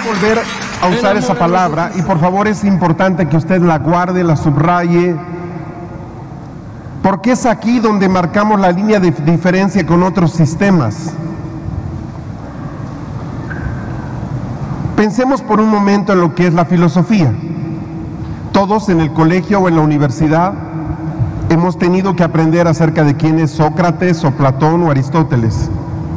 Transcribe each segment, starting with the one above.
volver a usar esa palabra y por favor es importante que usted la guarde, la subraye, porque es aquí donde marcamos la línea de diferencia con otros sistemas. Pensemos por un momento en lo que es la filosofía. Todos en el colegio o en la universidad hemos tenido que aprender acerca de quién es Sócrates o Platón o Aristóteles.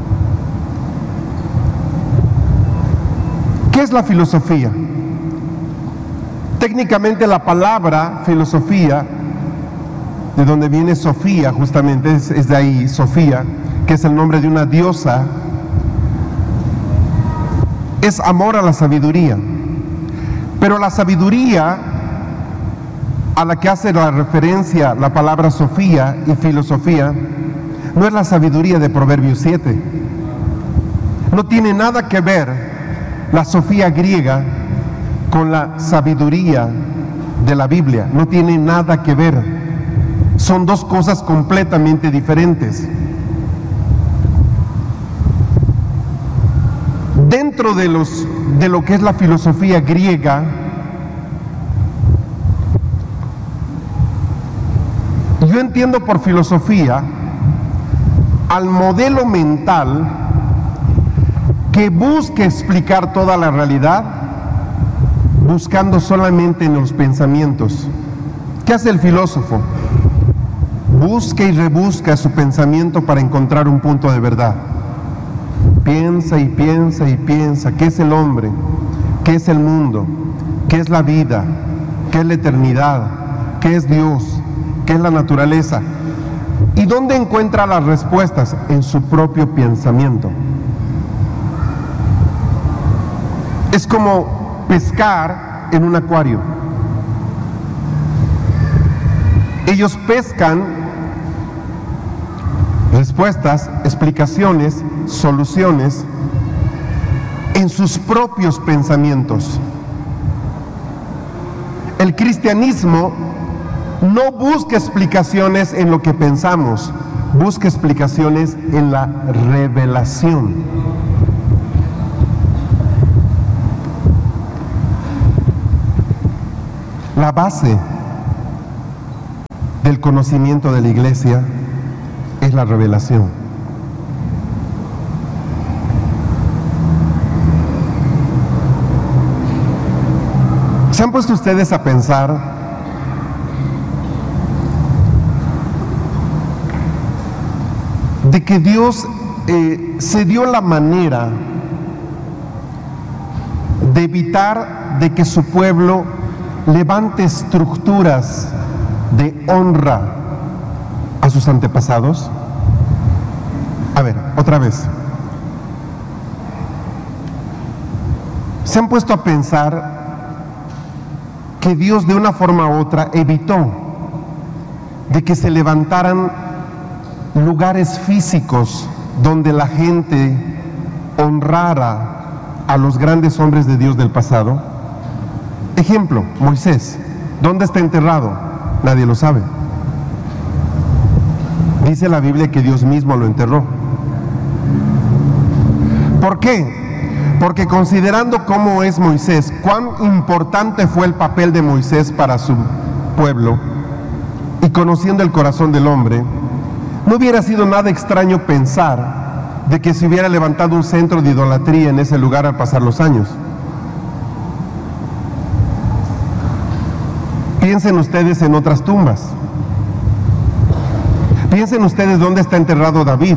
¿Qué es la filosofía? Técnicamente la palabra filosofía, de donde viene Sofía, justamente es de ahí, Sofía, que es el nombre de una diosa, es amor a la sabiduría. Pero la sabiduría a la que hace la referencia la palabra Sofía y filosofía no es la sabiduría de Proverbios 7. No tiene nada que ver la Sofía griega con la sabiduría de la Biblia. No tiene nada que ver. Son dos cosas completamente diferentes. Dentro de lo que es la filosofía griega, yo entiendo por filosofía al modelo mental que busca explicar toda la realidad buscando solamente en los pensamientos. ¿Qué hace el filósofo? Busca y rebusca su pensamiento para encontrar un punto de verdad. Piensa y piensa y piensa. ¿Qué es el hombre? ¿Qué es el mundo? ¿Qué es la vida? ¿Qué es la eternidad? ¿Qué es Dios? ¿Qué es la naturaleza? ¿Y dónde encuentra las respuestas? En su propio pensamiento. Es como pescar en un acuario. Ellos pescan respuestas, explicaciones, soluciones en sus propios pensamientos. El cristianismo no busca explicaciones en lo que pensamos, busca explicaciones en la revelación. La base del conocimiento de la iglesia es la revelación. ¿Se han puesto ustedes a pensar de que Dios se dio la manera de evitar de que su pueblo levante estructuras de honra a sus antepasados? A ver, otra vez. ¿Se han puesto a pensar que Dios de una forma u otra evitó de que se levantaran lugares físicos donde la gente honrara a los grandes hombres de Dios del pasado? Ejemplo, Moisés. ¿Dónde está enterrado? Nadie lo sabe. Dice la Biblia que Dios mismo lo enterró. ¿Por qué? Porque considerando cómo es Moisés, cuán importante fue el papel de Moisés para su pueblo, y conociendo el corazón del hombre, no hubiera sido nada extraño pensar de que se hubiera levantado un centro de idolatría en ese lugar al pasar los años. Piensen ustedes en otras tumbas. Piensen ustedes dónde está enterrado David.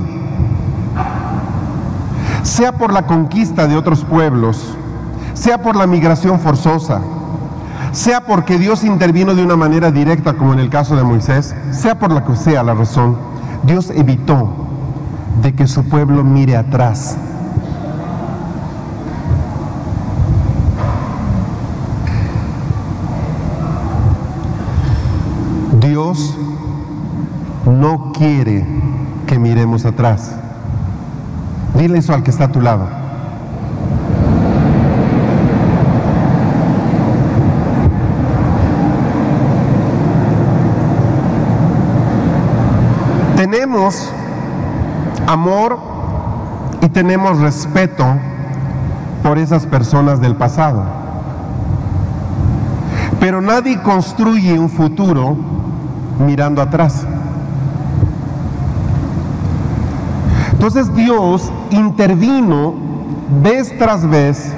Sea por la conquista de otros pueblos, sea por la migración forzosa, sea porque Dios intervino de una manera directa como en el caso de Moisés, sea por la que sea la razón, Dios evitó de que su pueblo mire atrás. Dios no quiere que miremos atrás. Dile eso al que está a tu lado. Tenemos amor y tenemos respeto por esas personas del pasado. Pero nadie construye un futuro mirando atrás. Entonces Dios intervino vez tras vez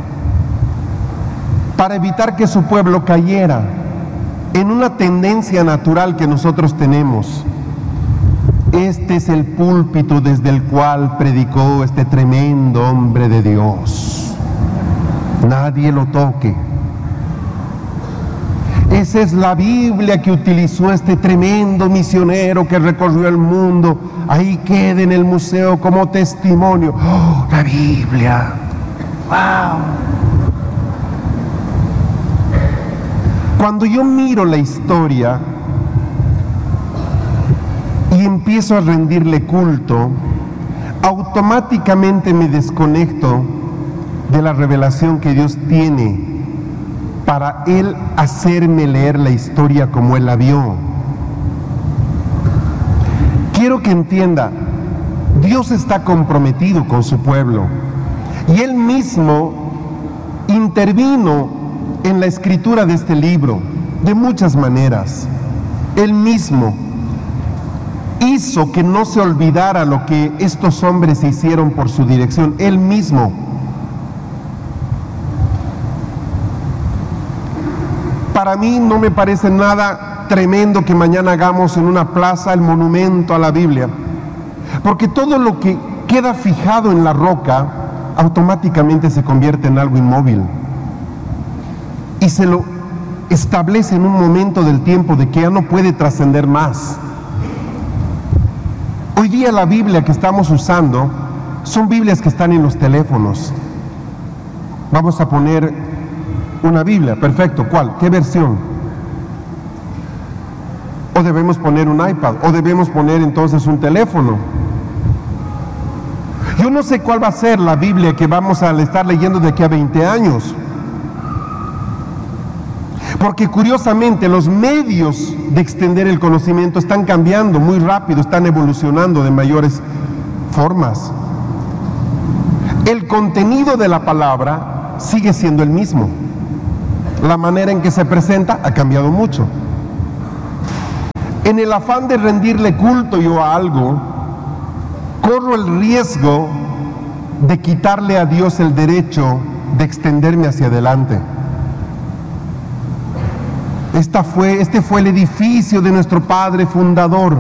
para evitar que su pueblo cayera en una tendencia natural que nosotros tenemos. Este es el púlpito desde el cual predicó este tremendo hombre de Dios. Nadie lo toque. Esa es la Biblia que utilizó este tremendo misionero que recorrió el mundo. Ahí queda en el museo como testimonio. ¡Oh, la Biblia! ¡Wow! Cuando yo miro la historia y empiezo a rendirle culto, automáticamente me desconecto de la revelación que Dios tiene para Él hacerme leer la historia como Él la vio. Quiero que entienda, Dios está comprometido con su pueblo y Él mismo intervino en la escritura de este libro de muchas maneras. Él mismo hizo que no se olvidara lo que estos hombres hicieron por su dirección. Él mismo. Para mí no me parece nada tremendo que mañana hagamos en una plaza el monumento a la Biblia, porque todo lo que queda fijado en la roca automáticamente se convierte en algo inmóvil y se lo establece en un momento del tiempo de que ya no puede trascender más. Hoy día la Biblia que estamos usando son Biblias que están en los teléfonos. Vamos a poner una Biblia, perfecto, ¿cuál? ¿Qué versión? O debemos poner un iPad, o debemos poner entonces un teléfono. Yo no sé cuál va a ser la Biblia que vamos a estar leyendo de aquí a 20 años. Porque curiosamente los medios de extender el conocimiento están cambiando muy rápido, están evolucionando de mayores formas. El contenido de la palabra sigue siendo el mismo. La manera en que se presenta ha cambiado mucho. En el afán de rendirle culto yo a algo, corro el riesgo de quitarle a Dios el derecho de extenderme hacia adelante. Este fue el edificio de nuestro Padre fundador.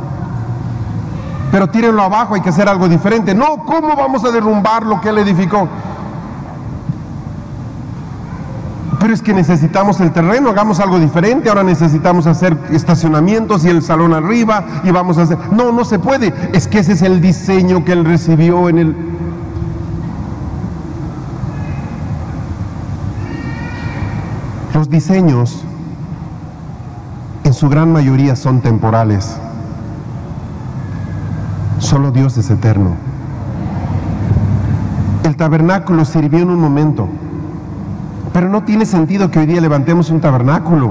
Pero tírenlo abajo, hay que hacer algo diferente. No, ¿cómo vamos a derrumbar lo que Él edificó? Pero es que necesitamos el terreno, hagamos algo diferente. Ahora necesitamos hacer estacionamientos y el salón arriba y vamos a hacer... No, no se puede. Es que ese es el diseño que Él recibió en el... Los diseños en su gran mayoría son temporales. Solo Dios es eterno. El tabernáculo sirvió en un momento, pero no tiene sentido que hoy día levantemos un tabernáculo.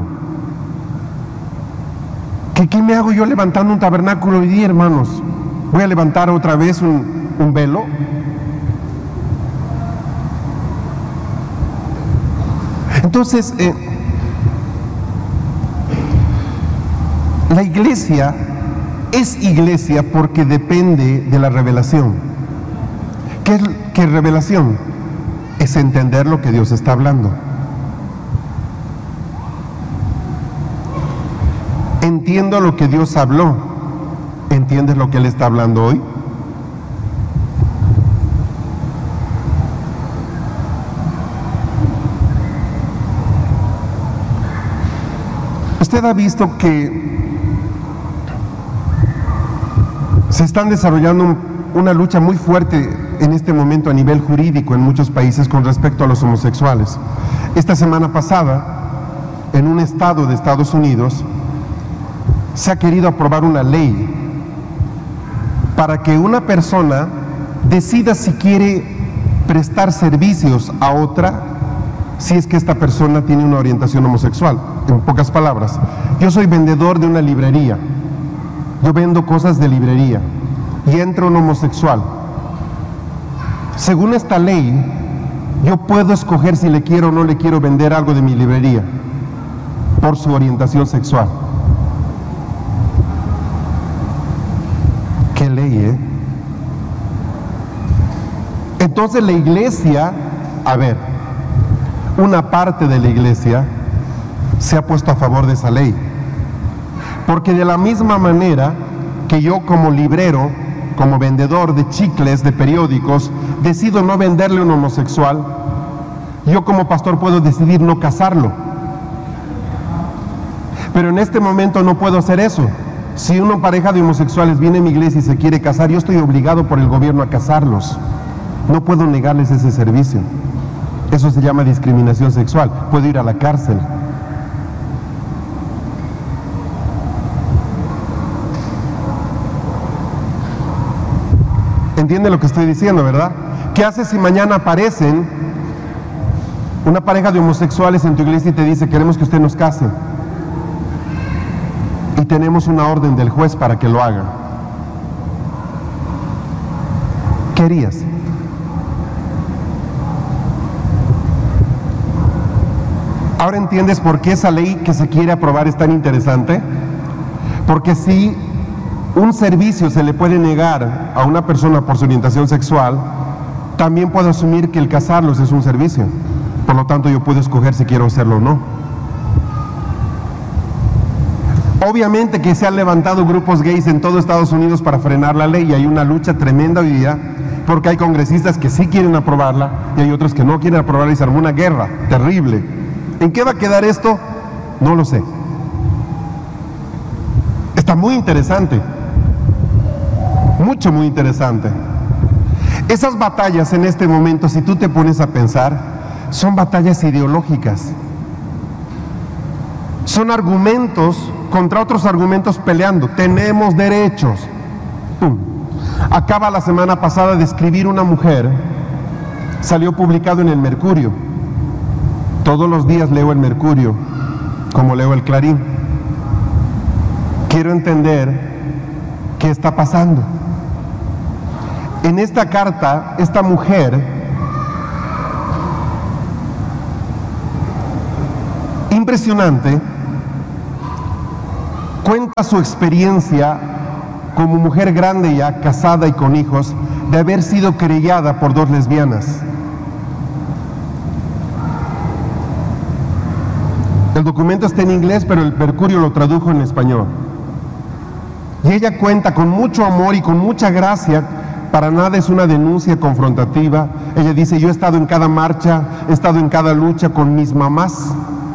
¿Qué me hago yo levantando un tabernáculo hoy día, hermanos? ¿Voy a levantar otra vez un velo? Entonces, la iglesia es iglesia porque depende de la revelación. ¿Qué es revelación? Es entender lo que Dios está hablando. Entiendo lo que Dios habló. ¿Entiendes lo que Él está hablando hoy? Usted ha visto que se están desarrollando una lucha muy fuerte en este momento a nivel jurídico en muchos países con respecto a los homosexuales. Esta semana pasada, en un estado de Estados Unidos, se ha querido aprobar una ley para que una persona decida si quiere prestar servicios a otra si es que esta persona tiene una orientación homosexual. En pocas palabras, yo soy vendedor de una librería. Yo vendo cosas de librería y entra un homosexual. Según esta ley, Yo puedo escoger si le quiero o no le quiero vender algo de mi librería por su orientación sexual. ¡Qué ley, eh! Entonces la iglesia, a ver, una parte de la iglesia se ha puesto a favor de esa ley. Porque de la misma manera que yo como librero, como vendedor de chicles, de periódicos, decido no venderle a un homosexual, yo como pastor puedo decidir no casarlo. Pero en este momento no puedo hacer eso. Si una pareja de homosexuales viene a mi iglesia y se quiere casar, yo estoy obligado por el gobierno a casarlos. No puedo negarles ese servicio. Eso se llama discriminación sexual. Puedo ir a la cárcel. ¿Entiende lo que estoy diciendo, verdad? ¿Qué haces si mañana aparecen una pareja de homosexuales en tu iglesia y te dice, queremos que usted nos case? Y tenemos una orden del juez para que lo haga. ¿Qué harías? ¿Ahora entiendes por qué esa ley que se quiere aprobar es tan interesante? Porque si un servicio se le puede negar a una persona por su orientación sexual, también puedo asumir que el casarlos es un servicio. Por lo tanto, yo puedo escoger si quiero hacerlo o no. Obviamente que se han levantado grupos gays en todo Estados Unidos para frenar la ley y hay una lucha tremenda hoy día, porque hay congresistas que sí quieren aprobarla y hay otros que no quieren aprobarla y se armó una guerra terrible. ¿En qué va a quedar esto? No lo sé. Está muy interesante. Muy interesante. Esas batallas en este momento, si tú te pones a pensar, son batallas ideológicas. Son argumentos contra otros argumentos peleando. Tenemos derechos. ¡Pum! Acaba la semana pasada de escribir una mujer, salió publicado en el Mercurio. Todos los días leo el Mercurio, como leo el Clarín. Quiero entender qué está pasando. En esta carta, esta mujer impresionante cuenta su experiencia como mujer grande ya, casada y con hijos, de haber sido querellada por 2 lesbianas. El documento está en inglés, pero el Mercurio lo tradujo en español. Y ella cuenta con mucho amor y con mucha gracia, para nada es una denuncia confrontativa. Ella dice, yo he estado en cada marcha, he estado en cada lucha con mis mamás.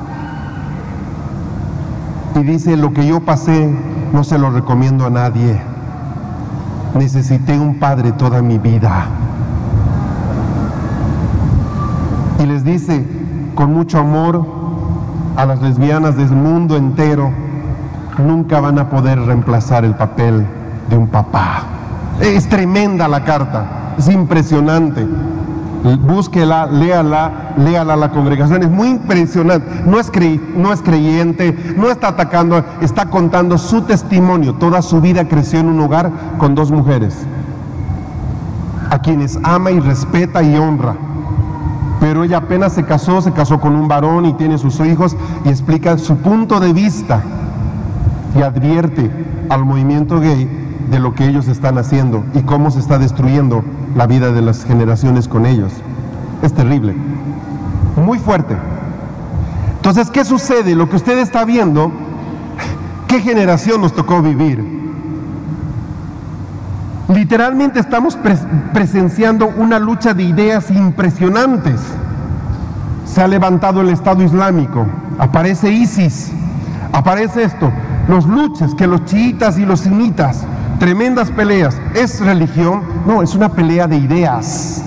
Y dice, lo que yo pasé no se lo recomiendo a nadie. Necesité un padre toda mi vida. Y les dice, con mucho amor, a las lesbianas del mundo entero, nunca van a poder reemplazar el papel de un papá. Es tremenda la carta, es impresionante. Búsquela, léala a la congregación, es muy impresionante. No es creyente, no está atacando, está contando su testimonio. Toda su vida creció en un hogar con 2 mujeres, a quienes ama y respeta y honra. Pero ella apenas se casó con un varón y tiene sus hijos y explica su punto de vista y advierte al movimiento gay de lo que ellos están haciendo y cómo se está destruyendo la vida de las generaciones con ellos. Es terrible, muy fuerte. Entonces, ¿qué sucede? Lo que usted está viendo, ¿qué generación nos tocó vivir? Literalmente estamos presenciando una lucha de ideas impresionantes. Se ha levantado el Estado Islámico, aparece ISIS, aparece esto, los luches, que los chiitas y los sunitas, tremendas peleas. ¿Es religión? No, es una pelea de ideas.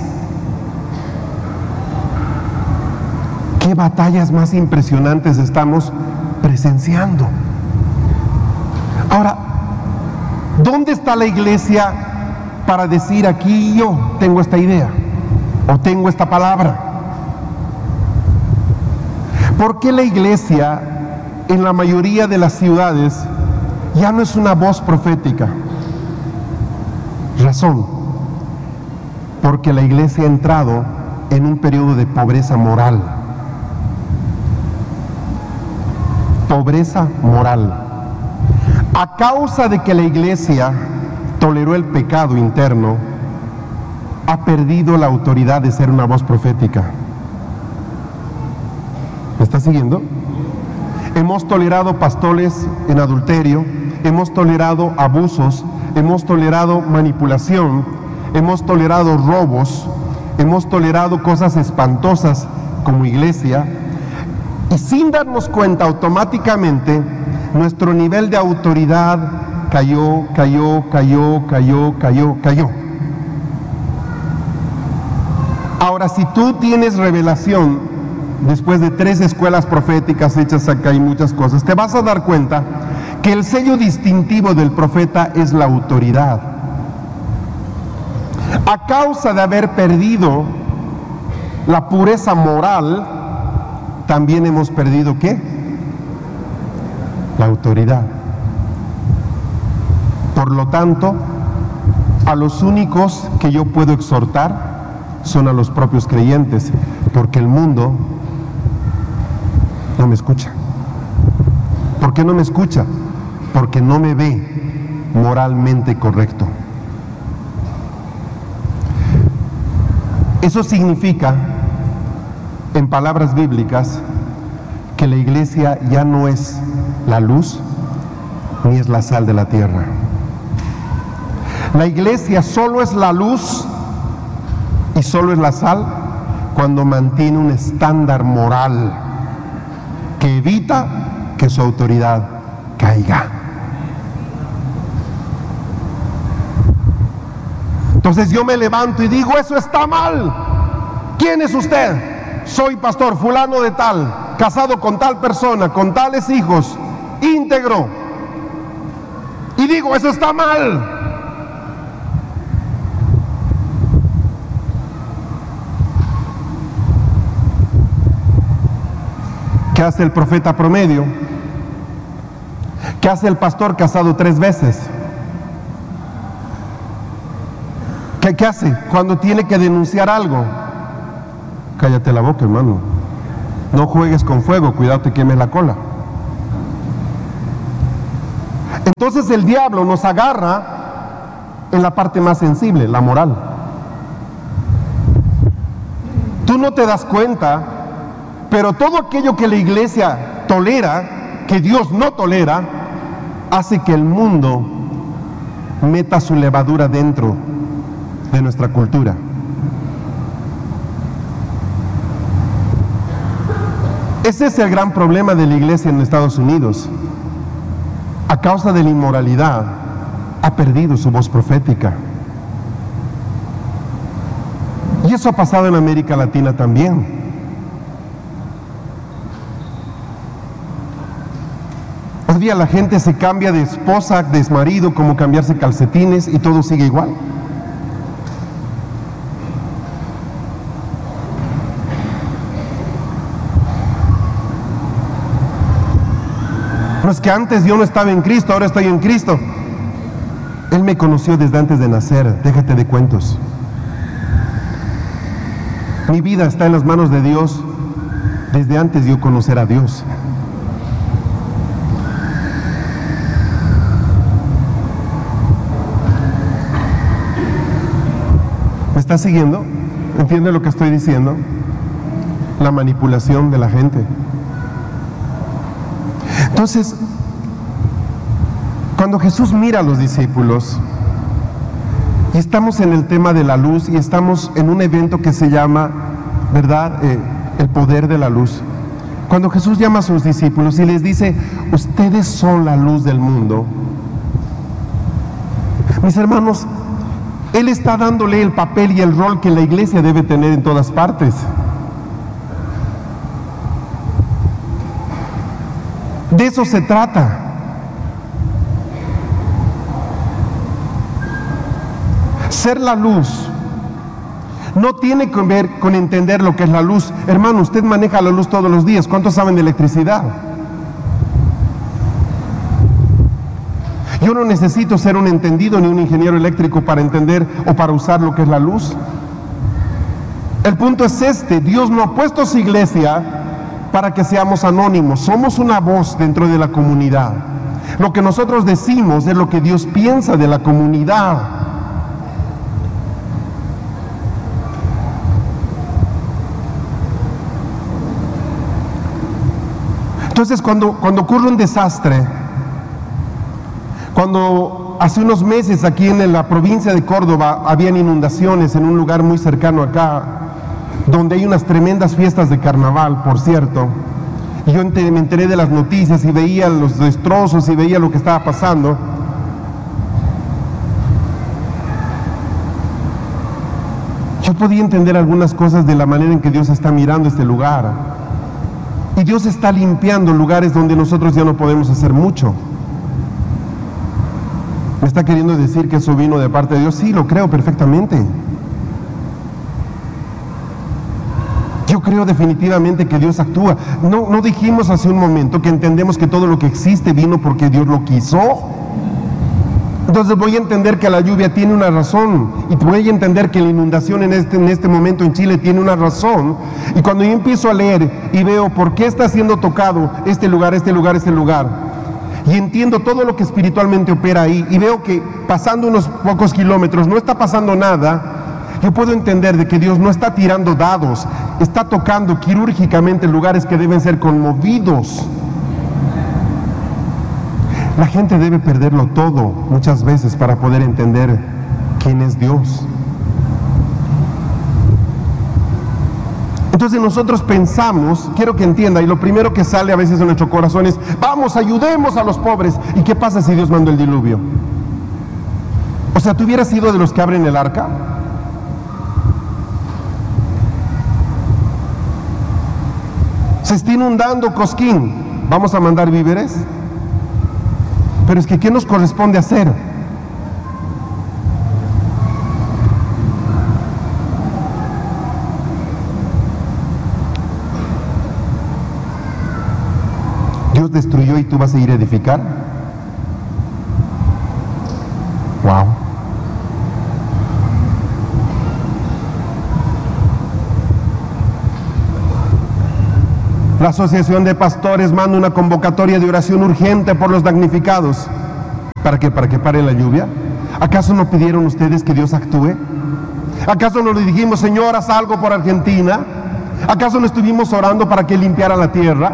¿Qué batallas más impresionantes estamos presenciando? Ahora, ¿dónde está la iglesia para decir aquí yo tengo esta idea o tengo esta palabra? ¿Por qué la iglesia en la mayoría de las ciudades ya no es una voz profética? Razón, porque la iglesia ha entrado en un periodo de pobreza moral. Pobreza moral. A causa de que la iglesia toleró el pecado interno, ha perdido la autoridad de ser una voz profética. ¿Me está siguiendo? Hemos tolerado pastores en adulterio, hemos tolerado abusos, hemos tolerado manipulación, hemos tolerado robos, hemos tolerado cosas espantosas como iglesia, y sin darnos cuenta automáticamente nuestro nivel de autoridad cayó. Ahora, si tú tienes revelación después de 3 escuelas proféticas hechas acá y muchas cosas, te vas a dar cuenta que el sello distintivo del profeta es la autoridad. A causa de haber perdido la pureza moral, también hemos perdido ¿qué? La autoridad. Por lo tanto, a los únicos que yo puedo exhortar son a los propios creyentes, porque el mundo no me escucha. ¿Por qué no me escucha? Porque no me ve moralmente correcto. Eso significa, en palabras bíblicas, que la iglesia ya no es la luz ni es la sal de la tierra. La iglesia solo es la luz y solo es la sal cuando mantiene un estándar moral que evita que su autoridad caiga. Entonces yo me levanto y digo, eso está mal. ¿Quién es usted? Soy pastor fulano de tal, casado con tal persona, con tales hijos, íntegro. Y digo, eso está mal. ¿Qué hace el profeta promedio? ¿Qué hace el pastor casado 3 veces? ¿Qué hace cuando tiene que denunciar algo? Cállate la boca, hermano. No juegues con fuego, cuidado te quemes la cola. Entonces el diablo nos agarra en la parte más sensible, la moral. Tú no te das cuenta, pero todo aquello que la iglesia tolera, que Dios no tolera, hace que el mundo meta su levadura dentro de nuestra cultura. Ese es el gran problema de la iglesia en Estados Unidos. A causa de la inmoralidad, ha perdido su voz profética. Y eso ha pasado en América Latina también. Hoy día la gente se cambia de esposa, de marido, como cambiarse calcetines y todo sigue igual. No es que antes yo no estaba en Cristo, ahora estoy en Cristo. Él me conoció desde antes de nacer, déjate de cuentos. Mi vida está en las manos de Dios desde antes de yo conocer a Dios. ¿Me está siguiendo? ¿Entiende lo que estoy diciendo? La manipulación de la gente. Entonces, cuando Jesús mira a los discípulos, y estamos en el tema de la luz, y estamos en un evento que se llama, ¿verdad?, el poder de la luz. Cuando Jesús llama a sus discípulos y les dice, ustedes son la luz del mundo. Mis hermanos, Él está dándole el papel y el rol que la iglesia debe tener en todas partes. De eso se trata. Ser la luz no tiene que ver con entender lo que es la luz. Hermano, usted maneja la luz todos los días. ¿Cuántos saben de electricidad? Yo no necesito ser un entendido ni un ingeniero eléctrico para entender o para usar lo que es la luz. El punto es este: Dios no ha puesto su iglesia para que seamos anónimos. Somos una voz dentro de la comunidad. Lo que nosotros decimos es lo que Dios piensa de la comunidad. Entonces, cuando ocurre un desastre, cuando hace unos meses aquí en la provincia de Córdoba habían inundaciones en un lugar muy cercano acá, donde hay unas tremendas fiestas de carnaval, por cierto, y yo me enteré de las noticias y veía los destrozos y veía lo que estaba pasando. Yo podía entender algunas cosas de la manera en que Dios está mirando este lugar. Y Dios está limpiando lugares donde nosotros ya no podemos hacer mucho. ¿Me está queriendo decir que eso vino de parte de Dios? Sí, lo creo perfectamente. Yo creo definitivamente que Dios actúa. No dijimos hace un momento que entendemos que todo lo que existe vino porque Dios lo quiso. Entonces voy a entender que la lluvia tiene una razón, y voy a entender que la inundación en este momento en Chile tiene una razón. Y cuando yo empiezo a leer y veo por qué está siendo tocado este lugar, y entiendo todo lo que espiritualmente opera ahí, y veo que pasando unos pocos kilómetros no está pasando nada, yo puedo entender de que Dios no está tirando dados, está tocando quirúrgicamente lugares que deben ser conmovidos. La gente debe perderlo todo muchas veces para poder entender quién es Dios. Entonces nosotros pensamos, quiero que entienda, y lo primero que sale a veces en nuestro corazón es: vamos, ayudemos a los pobres. ¿Y qué pasa si Dios mandó el diluvio? O sea, ¿tú hubieras sido de los que abren el arca? Se está inundando Cosquín, ¿vamos a mandar víveres? Pero es que ¿qué nos corresponde hacer? Dios destruyó y tú vas a ir a edificar. Wow. La Asociación de Pastores manda una convocatoria de oración urgente por los damnificados. ¿Para qué? ¿Para que pare la lluvia? ¿Acaso no pidieron ustedes que Dios actúe? ¿Acaso no le dijimos: Señor, haz algo por Argentina? ¿Acaso no estuvimos orando para que limpiara la tierra?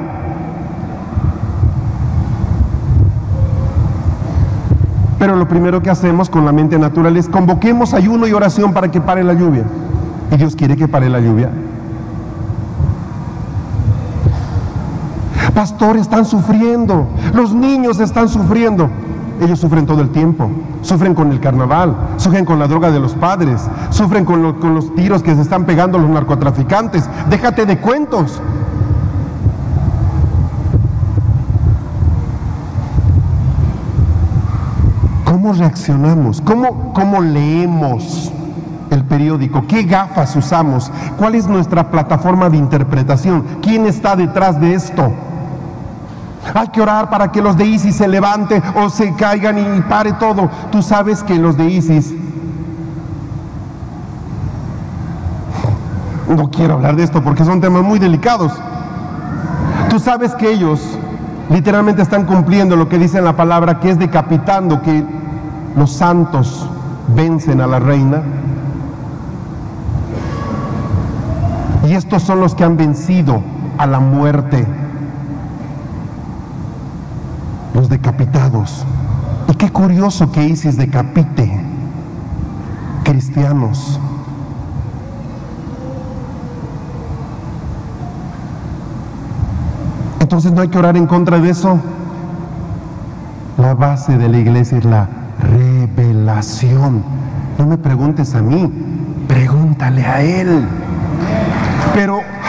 Pero lo primero que hacemos con la mente natural es: convoquemos ayuno y oración para que pare la lluvia. ¿Y Dios quiere que pare la lluvia? Pastor, están sufriendo, los niños están sufriendo. Ellos sufren todo el tiempo, sufren con el carnaval, sufren con la droga de los padres, sufren con los tiros que se están pegando los narcotraficantes. Déjate de cuentos. ¿Cómo reaccionamos? ¿Cómo leemos el periódico? ¿Qué gafas usamos? ¿Cuál es nuestra plataforma de interpretación? ¿Quién está detrás de esto? Hay que orar para que los de ISIS se levanten o se caigan y pare todo. Tú sabes que los de ISIS... No quiero hablar de esto porque son temas muy delicados. Tú sabes que ellos literalmente están cumpliendo lo que dice en la palabra, que es decapitando, que los santos vencen a la reina. Y estos son los que han vencido a la muerte. Los decapitados. Y qué curioso que ISIS decapite cristianos. Entonces no hay que orar en contra de eso. La base de la iglesia es la revelación. No me preguntes a mí, pregúntale a él. Pero